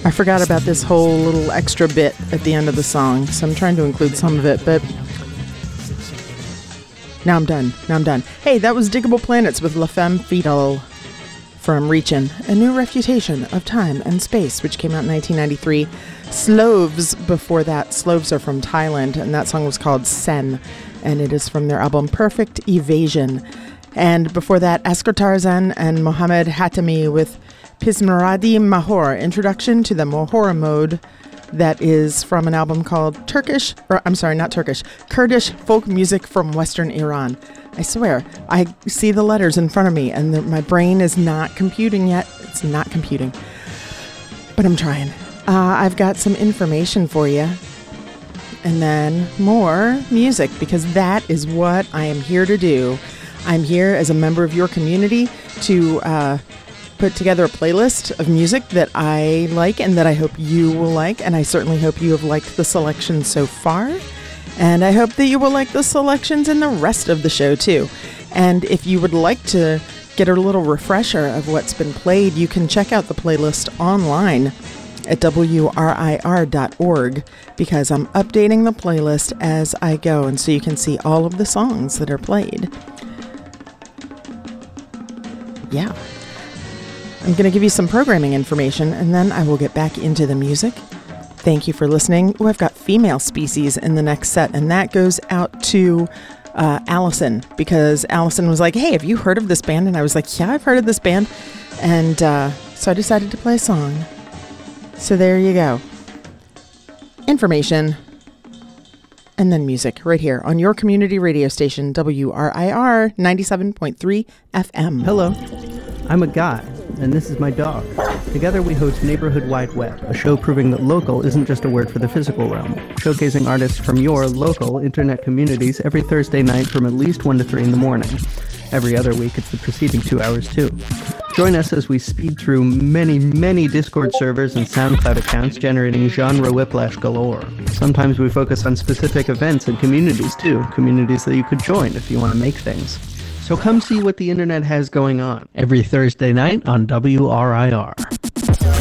I forgot about this whole little extra bit at the end of the song, so I'm trying to include some of it, but now I'm done. Hey, that was Diggable Planets with La Femme Fatale from Reachin', A New Refutation of Time and Space, which came out in 1993. Sloves before that. Sloves are from Thailand, and that song was called Sen, and it is from their album Perfect Evasion. And before that, Askar Tarzan and Mohammed Hatami with Pismaradi Mahor, Introduction to the Mohora Mode. That is from an album called Kurdish Folk Music from Western Iran. I swear, I see the letters in front of me and my brain is not computing yet. It's not computing, but I'm trying. I've got some information for you and then more music, because that is what I am here to do. I'm here as a member of your community to put together a playlist of music that I like and that I hope you will like, and I certainly hope you have liked the selection so far, and I hope that you will like the selections in the rest of the show too. And if you would like to get a little refresher of what's been played, you can check out the playlist online at WRIR.org, because I'm updating the playlist as I go, and so you can see all of the songs that are played. Yeah. I'm going to give you some programming information, and then I will get back into the music. Thank you for listening. Oh, I've got Female Species in the next set, and that goes out to Allison, because Allison was like, hey, have you heard of this band? And I was like, yeah, I've heard of this band. And so I decided to play a song. So there you go. Information, and then music right here on your community radio station, WRIR 97.3 FM. Hello, I'm a guy, and this is my dog. Together we host Neighborhood Wide Web, a show proving that local isn't just a word for the physical realm, showcasing artists from your local internet communities every Thursday night from at least 1 to 3 in the morning. Every other week, it's the preceding 2 hours, too. Join us as we speed through many, many Discord servers and SoundCloud accounts, generating genre whiplash galore. Sometimes we focus on specific events and communities, too. Communities that you could join if you want to make things. So come see what the internet has going on every Thursday night on WRIR.